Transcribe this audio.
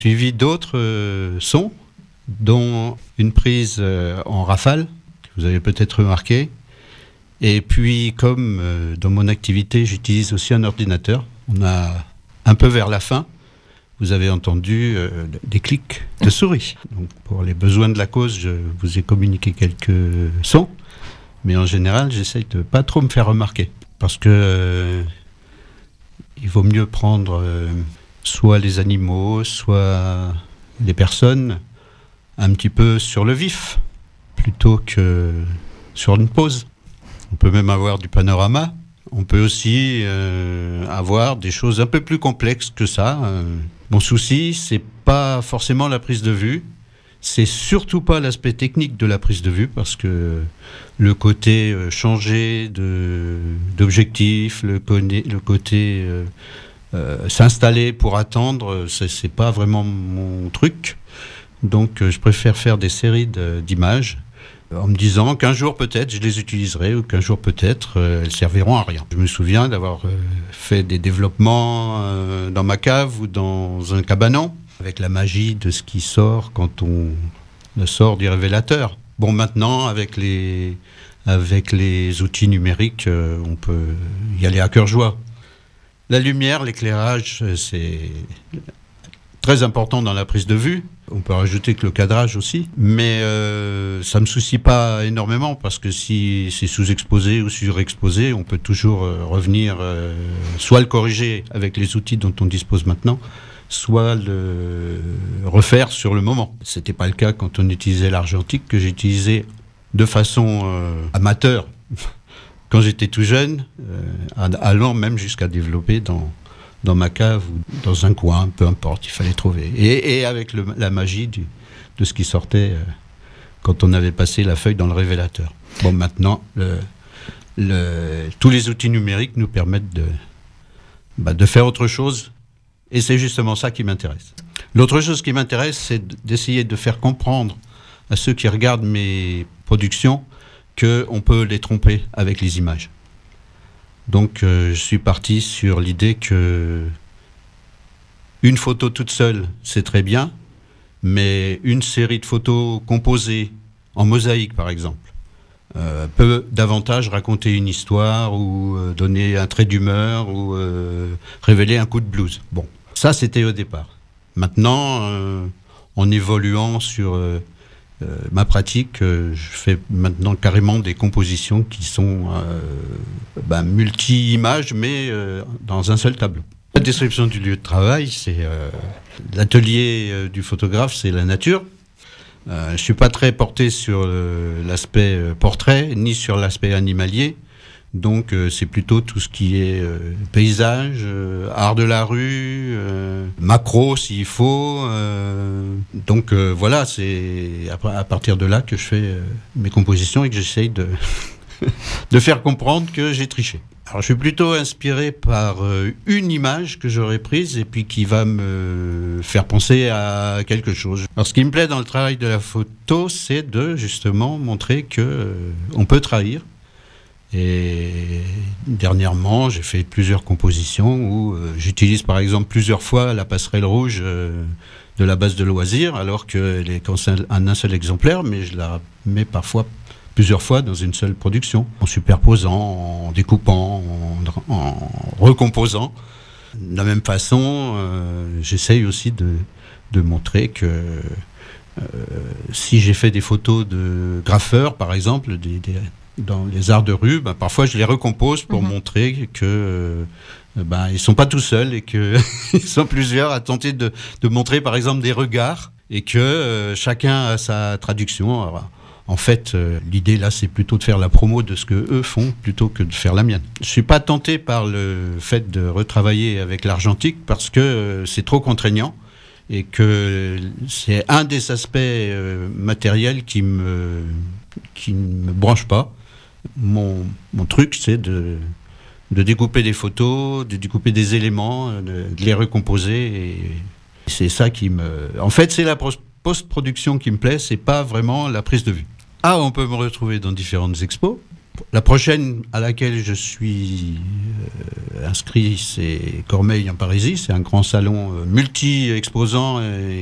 Suivi d'autres sons, dont une prise en rafale, que vous avez peut-être remarqué. Et puis, comme dans mon activité, j'utilise aussi un ordinateur. On a un peu vers la fin, vous avez entendu des clics de souris. Donc, pour les besoins de la cause, je vous ai communiqué quelques sons. Mais en général, j'essaye de pas trop me faire remarquer. Parce que il vaut mieux prendre soit les animaux, soit les personnes un petit peu sur le vif, plutôt que sur une pause. On peut même avoir du panorama. On peut aussi avoir des choses un peu plus complexes que ça. Mon souci, c'est pas forcément la prise de vue. C'est surtout pas l'aspect technique de la prise de vue, parce que le côté changer d'objectif, le côté s'installer pour attendre, c'est pas vraiment mon truc. Donc je préfère faire des séries d'images en me disant qu'un jour peut-être je les utiliserai, ou qu'un jour peut-être elles serviront à rien. Je me souviens d'avoir fait des développements dans ma cave ou dans un cabanon, avec la magie de ce qui sort quand on sort du révélateur. Bon, maintenant, avec les outils numériques, on peut y aller à cœur joie. La lumière, l'éclairage, c'est très important dans la prise de vue. On peut rajouter que le cadrage aussi, mais ça ne me soucie pas énormément, parce que si c'est sous-exposé ou surexposé, on peut toujours revenir, soit le corriger avec les outils dont on dispose maintenant, soit le refaire sur le moment. C'était pas le cas quand on utilisait l'argentique, que j'utilisais de façon amateur quand j'étais tout jeune, allant même jusqu'à développer dans ma cave ou dans un coin, peu importe, il fallait trouver. Et avec la magie de ce qui sortait quand on avait passé la feuille dans le révélateur. Bon, maintenant, tous les outils numériques nous permettent de faire autre chose. Et c'est justement ça qui m'intéresse. L'autre chose qui m'intéresse, c'est d'essayer de faire comprendre à ceux qui regardent mes productions qu'on peut les tromper avec les images. Donc je suis parti sur l'idée que une photo toute seule, c'est très bien, mais une série de photos composées en mosaïque, par exemple, peut davantage raconter une histoire, ou donner un trait d'humeur, ou révéler un coup de blues. Bon. Ça, c'était au départ. Maintenant, en évoluant sur ma pratique, je fais maintenant carrément des compositions qui sont multi-images, mais dans un seul tableau. La description du lieu de travail, c'est l'atelier du photographe, c'est la nature. Je ne suis pas très porté sur l'aspect portrait, ni sur l'aspect animalier. Donc c'est plutôt tout ce qui est paysage, art de la rue, macro s'il faut. Donc voilà, c'est à partir de là que je fais mes compositions, et que j'essaye de faire comprendre que j'ai triché. Alors je suis plutôt inspiré par une image que j'aurais prise, et puis qui va me faire penser à quelque chose. Alors ce qui me plaît dans le travail de la photo, c'est de justement montrer que on peut trahir. Et dernièrement, j'ai fait plusieurs compositions où j'utilise par exemple plusieurs fois la passerelle rouge de la base de loisirs, alors qu'elle est qu'en un seul exemplaire, mais je la mets parfois plusieurs fois dans une seule production, en superposant, en découpant, en recomposant. De la même façon, j'essaye aussi de montrer que si j'ai fait des photos de graffeurs, par exemple, dans les arts de rue, parfois je les recompose pour montrer que ils sont pas tout seuls, et que ils sont plusieurs à tenter de montrer par exemple des regards, et que chacun a sa traduction. Alors, en fait, l'idée là, c'est plutôt de faire la promo de ce que eux font plutôt que de faire la mienne. Je suis pas tenté par le fait de retravailler avec l'argentique, parce que c'est trop contraignant, et que c'est un des aspects matériels qui ne me branche pas. Mon truc, c'est de découper des photos, de découper des éléments, de les recomposer, et c'est ça qui en fait, c'est la post-production qui me plaît, c'est pas vraiment la prise de vue. On peut me retrouver dans différentes expos. La prochaine à laquelle je suis inscrit, c'est Cormeilles en Parisis. C'est un grand salon multi-exposant